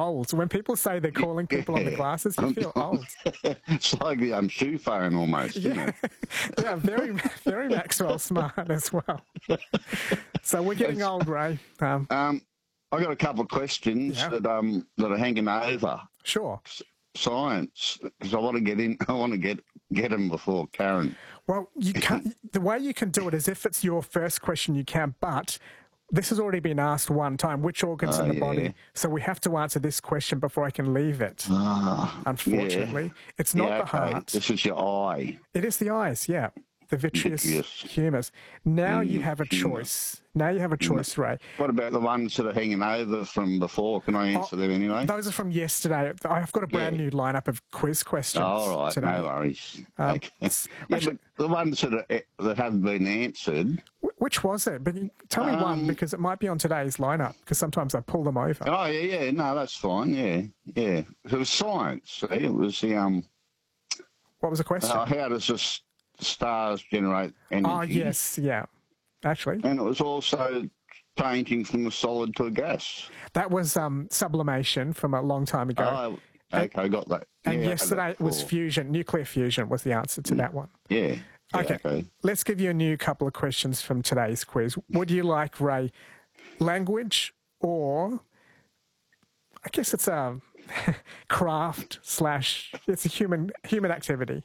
old. When people say they're calling people on the glasses, you feel old. It's like the shoe phone almost, isn't it? Yeah, very, very Maxwell Smart as well. So we're getting old, Ray. I got a couple of questions that are hanging over. Sure. Science, because I want to get in. I want to get them before Karen. Well, you can't. The way you can do it is if it's your first question, you can. But this has already been asked one time. Which organs in the body? So we have to answer this question before I can leave it. Unfortunately, it's not the heart. This is your eye. It is the eyes. Yeah. The vitreous humus. Now you have a choice. Now you have a choice, Ray. What about the ones that are hanging over from before? Can I answer them anyway? Those are from yesterday. I've got a brand new lineup of quiz questions. All right, today. no worries. Okay. But the ones that haven't been answered. Which was it? But tell me one, because it might be on today's lineup, because sometimes I pull them over. Oh, yeah. No, that's fine. Yeah. It was science. See? It was the... What was the question? How does this... stars generate energy. Oh, yes, yeah, actually. And it was also changing from a solid to a gas. That was sublimation from a long time ago. Oh, okay, got that. And yesterday it was fusion, nuclear fusion was the answer to that one. Yeah. Okay, let's give you a new couple of questions from today's quiz. Would you like, Ray, language or, I guess it's a craft / it's a human activity?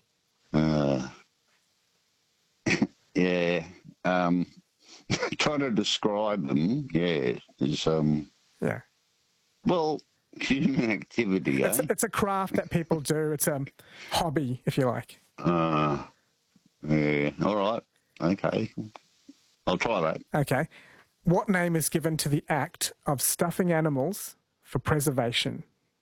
Yeah, trying to describe them, is well, human activity. It's a craft that people do. It's a hobby, if you like. Yeah, all right, okay, I'll try that. Okay, what name is given to the act of stuffing animals for preservation?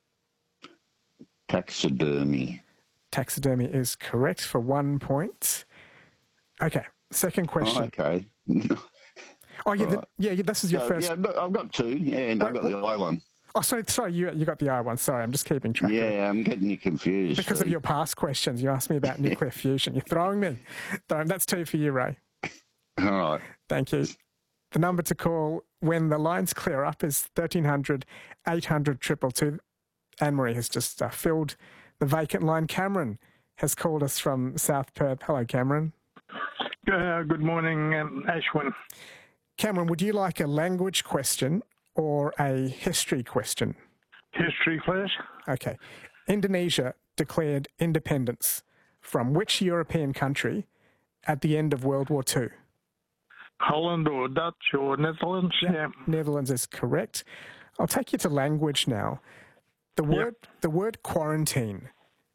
Taxidermy. Taxidermy is correct for 1 point. Okay. Second question. Oh, okay. This is your first. Yeah, I've got two. Yeah, and I've got the I one. Oh, sorry, you got the I one. Sorry, I'm just keeping track. Yeah, I'm getting you confused. Because of your past questions. You asked me about nuclear fusion. You're throwing me. That's two for you, Ray. All right. Thank you. The number to call when the lines clear up is 1300 800 222. Anne-Marie has just filled the vacant line. Cameron has called us from South Perth. Hello, Cameron. Good morning, Ashwin. Cameron, would you like a language question or a history question? History, please. Okay. Indonesia declared independence from which European country at the end of World War II? Holland or Dutch or Netherlands? Yeah. Netherlands is correct. I'll take you to language now. The word quarantine.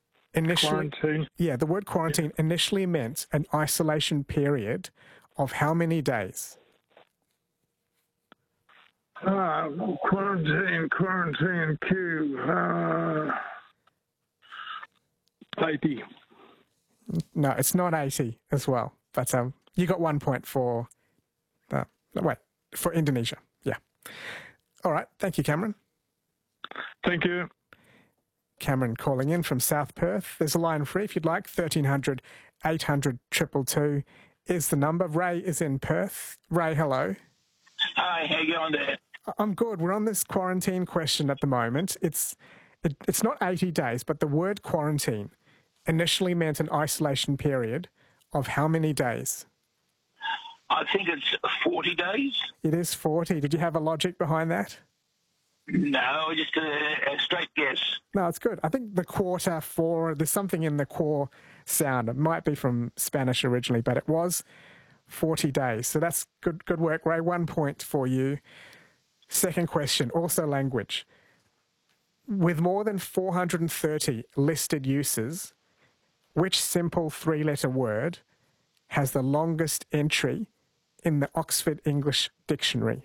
The word quarantine initially meant an isolation period of how many days? Quarantine, Q. 80. No, it's not 80 as well. But you got 1 point for Indonesia. Yeah. All right. Thank you, Cameron. Thank you. Cameron calling in from South Perth. There's a line free if you'd like. 1300 800 222 is the number. Ray is in Perth. Ray, hello. Hi, how you going there? I'm good. We're on this quarantine question at the moment. It's not 80 days, but the word quarantine initially meant an isolation period of how many days? I think it's 40 days. It is 40. Did you have a logic behind that? No, just a straight guess. No, it's good. I think the quarter four, there's something in the core sound. It might be from Spanish originally, but it was 40 days. So that's good work, Ray. 1 point for you. Second question, also language. With more than 430 listed uses, which simple three-letter word has the longest entry in the Oxford English Dictionary?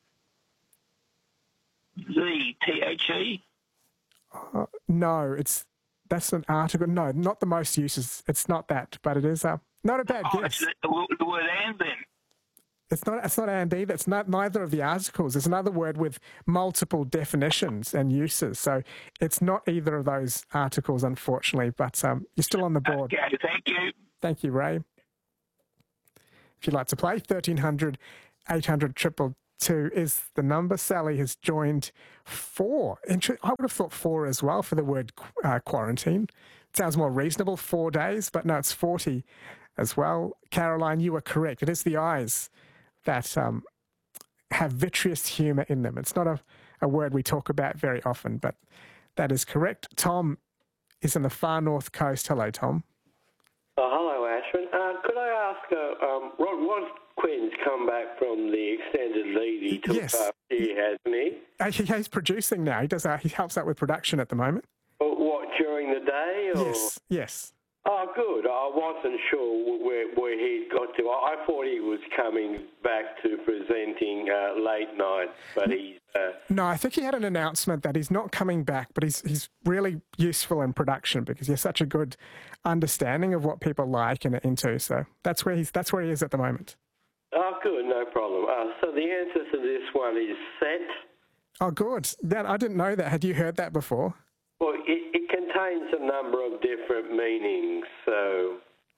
The THE? No, that's an article. No, not the most uses. It's not that, but it is not a bad guess. It's the word and then. It's not and either. It's not neither of the articles. It's another word with multiple definitions and uses. So it's not either of those articles, unfortunately. But you're still on the board. Okay, thank you. Thank you, Ray. If you'd like to play, 1300 800 2 is the number. Sally has joined 4. I would have thought 4 as well for the word quarantine. It sounds more reasonable, 4 days, but no, it's 40 as well. Caroline, you are correct. It is the eyes that have vitreous humour in them. It's not a word we talk about very often, but that is correct. Tom is in the far north coast. Hello, Tom. Hello, Ashwin. Could I ask, Rod Quinn's come back from the extended leave he took last year, hasn't he? He's producing now. He helps out with production at the moment. What, during the day? Or? Yes. Oh, good. I wasn't sure where he'd got to. I thought he was coming back to presenting late night, but he's... No, I think he had an announcement that he's not coming back, but he's really useful in production because he has such a good understanding of what people like and are into. So that's where he is at the moment. Oh, good. No problem. So the answer to this one is set. Oh, good. I didn't know that. Had you heard that before? Well, it contains a number of different meanings, so...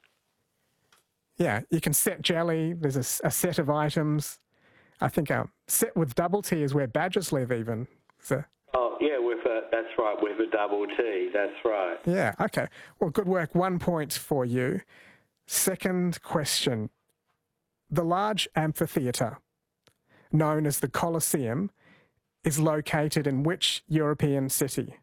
Yeah, you can set jelly. There's a set of items. I think set with double T is where badgers live even. So. Oh, yeah, that's right, with a double T. That's right. Yeah, okay. Well, good work. 1 point for you. Second question. The large amphitheatre, known as the Colosseum, is located in which European city?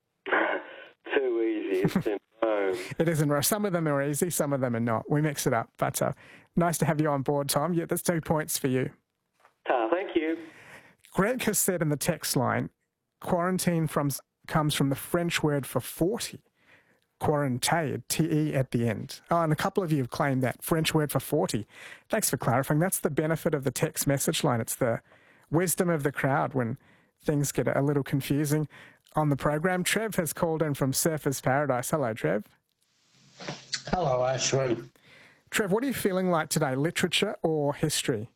Too easy. It's in Rome. It is in Rome. Some of them are easy, some of them are not. We mix it up. But nice to have you on board, Tom. Yeah, that's 2 points for you. Thank you. Greg has said in the text line, quarantine comes from the French word for 40. Quarantade, T-E at the end. Oh, and a couple of you have claimed that French word for 40. Thanks for clarifying. That's the benefit of the text message line. It's the wisdom of the crowd when things get a little confusing on the program. Trev has called in from Surfers Paradise. Hello, Trev. Hello, Ashwin. Trev, what are you feeling like today, literature or history?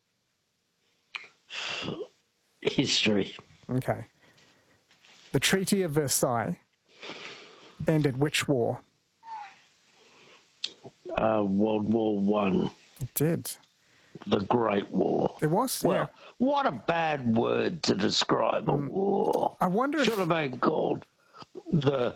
History. Okay. The Treaty of Versailles ended which war? World War One. It did. The Great War. It was, well, yeah. What a bad word to describe a war. I wonder Should have been called the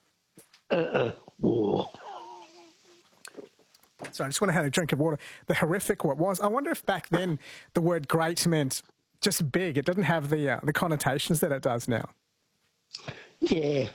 war. So I just want to have a drink of water. The horrific what was. I wonder if back then the word great meant just big. It didn't have the connotations that it does now. Yeah.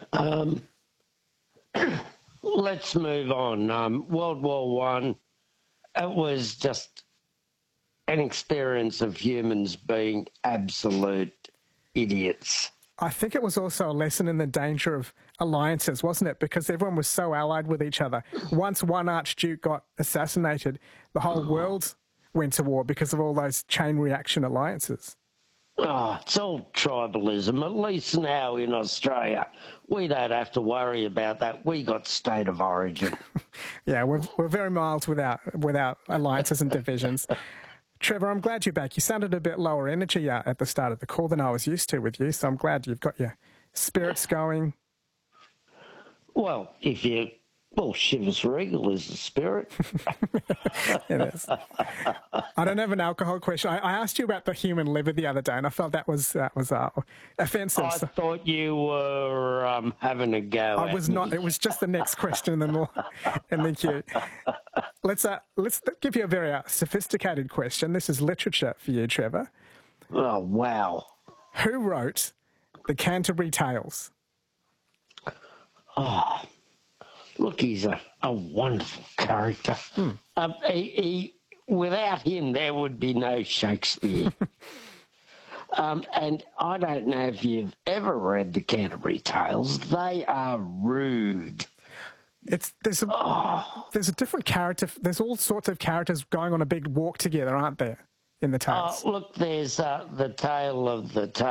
Let's move on. World War One. It was just an experience of humans being absolute idiots. I think it was also a lesson in the danger of alliances, wasn't it? Because everyone was so allied with each other. Once one archduke got assassinated, the whole world went to war because of all those chain reaction alliances. Oh, it's all tribalism. At least now in Australia, we don't have to worry about that. We got state of origin. Yeah, we're very mild without alliances and divisions. Trevor, I'm glad you're back. You sounded a bit lower energy at the start of the call than I was used to with you, so I'm glad you've got your spirits going. Well, Chivas Regal is the spirit. It is. I don't have an alcohol question. I asked you about the human liver the other day, and I felt that was offensive. I thought you were having a go. I was not. It was just the next question in the queue. Let's give you a very sophisticated question. This is literature for you, Trevor. Oh, wow. Who wrote the Canterbury Tales? Oh, look, he's a wonderful character. Without him, there would be no Shakespeare. And I don't know if you've ever read the Canterbury Tales. They are rude. There's a different character. There's all sorts of characters going on a big walk together, aren't there, in the tales? Look, there's the tale of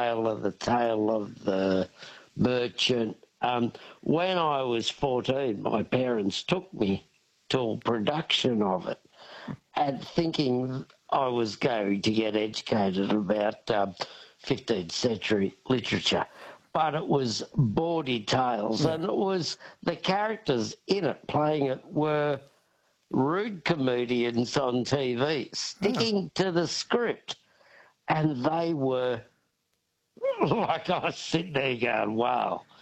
the merchant. When I was 14, my parents took me to a production of it, and thinking I was going to get educated about 15th century literature. But it was bawdy tales, and it was the characters in it playing it were rude comedians on TV, sticking to the script. And they were, like, I was sitting there going, wow.